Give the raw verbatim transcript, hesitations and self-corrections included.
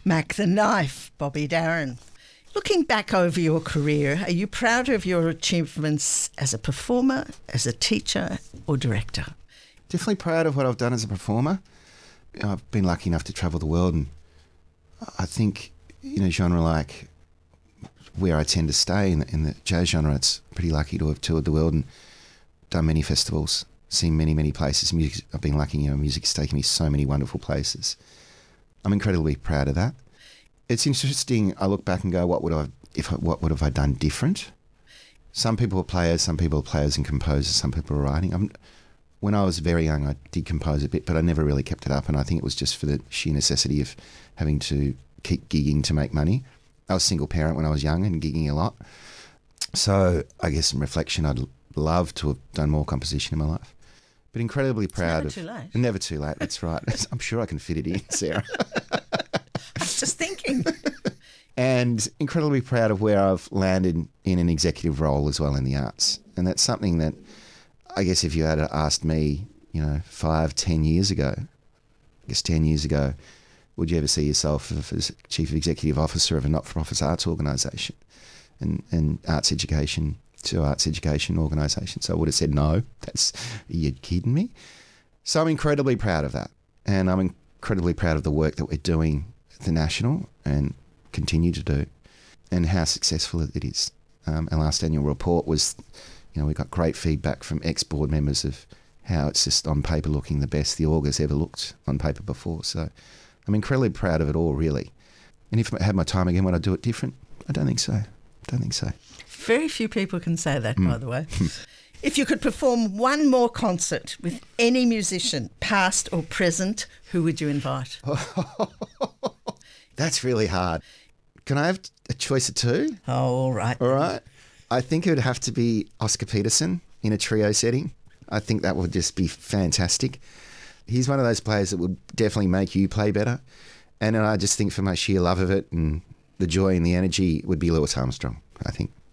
Mac the Knife, Bobby Darin. Looking back over your career, are you proud of your achievements as a performer, as a teacher or director? Definitely proud of what I've done as a performer. I've been lucky enough to travel the world, and I think in a genre like where I tend to stay, in the, in the jazz genre, it's pretty lucky to have toured the world and done many festivals, seen many, many places. Music, I've been lucky, you know, music has taken me so many wonderful places. I'm incredibly proud of that. It's interesting. I look back and go, "What would I, if, what would have I done different?" Some people are players, some people are players and composers, some people are writing. I'm, when I was very young, I did compose a bit, but I never really kept it up, and I think it was just for the sheer necessity of having to keep gigging to make money. I was a single parent when I was young and gigging a lot, so I guess in reflection, I'd love to have done more composition in my life. But incredibly proud it's never of. Too late. Never too late. That's right. I'm sure I can fit it in, Sarah. I was just thinking. And incredibly proud of where I've landed in an executive role as well in the arts. And that's something that I guess if you had asked me, you know, five, ten years ago, I guess ten years ago, would you ever see yourself as Chief Executive Officer of a not-for-profit arts organisation and, and arts education to arts education organisation? So I would have said no. That's, are you kidding me? So I'm incredibly proud of that. And I'm incredibly proud of the work that we're doing at the National and continue to do, and how successful it is. Um, our last annual report was, you know, we got great feedback from ex-board members of how it's just on paper looking the best the Augur's ever looked on paper before. So I'm incredibly proud of it all, really. And if I had my time again, would I do it different? I don't think so. I don't think so. Very few people can say that, Mm. by the way. If you could perform one more concert with any musician, past or present, who would you invite? That's really hard. Can I have a choice of two? Oh, all right. All right. I think it would have to be Oscar Peterson in a trio setting. I think that would just be fantastic. He's one of those players that would definitely make you play better. And I just think for my sheer love of it and the joy and the energy, it would be Louis Armstrong, I think.